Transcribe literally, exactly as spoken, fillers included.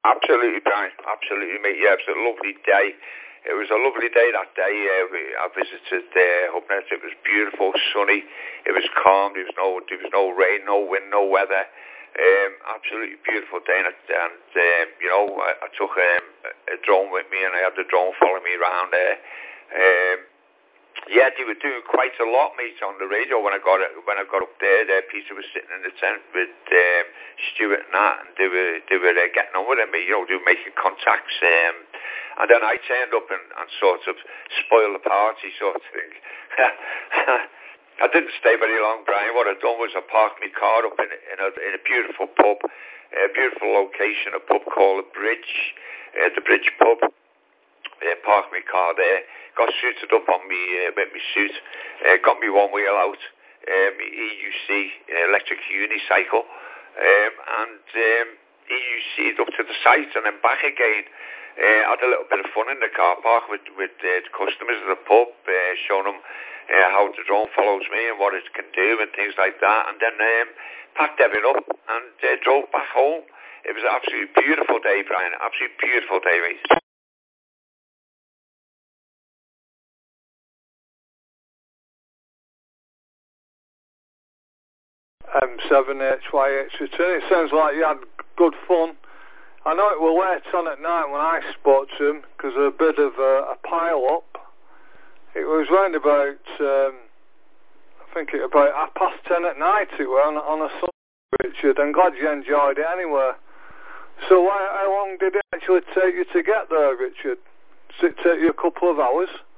Absolutely, Brian. Absolutely, mate. Yeah, it was a lovely day. It was a lovely day that day. Uh, we, I visited uh, Hubnett. It was beautiful, sunny. It was calm. There was no, there was no rain, no wind, no weather. Um, absolutely beautiful day. And, and um, you know, I, I took um, a drone with me, and I had the drone following me around there. Um, Yeah, they were doing quite a lot, mate, on the radio when I got when I got up there. There, Peter was sitting in the tent with um, Stuart and that, and they were they were uh, getting on with him. You know, they were making contacts, um, and then I turned up and, and sort of spoiled the party, sort of thing. I didn't stay very long, Brian. What I'd done was I parked my car up in a, in a, in a beautiful pub, a beautiful location, a pub called the Bridge, uh, the Bridge Pub. Uh, parked my car there, got suited up on me uh, with my suit, uh, got me one wheel out, uh, my E U C uh, electric unicycle, um, and um, E U C'd up to the site and then back again. Uh, had a little bit of fun in the car park with, with uh, the customers of the pub, uh, showing them uh, how the drone follows me and what it can do and things like that, and then um, packed everything up and uh, drove back home. It was an absolutely beautiful day, Brian, absolutely beautiful day, mate. M seven H Y H return. It sounds like you had good fun. I know it was late on at night when I spoke to him because of a bit of a, a pile-up. It was round about, um, I think it was about half past ten at night it was on, on a Sunday, Richard. I'm glad you enjoyed it anyway. So why, how long did it actually take you to get there, Richard? Did it take you a couple of hours?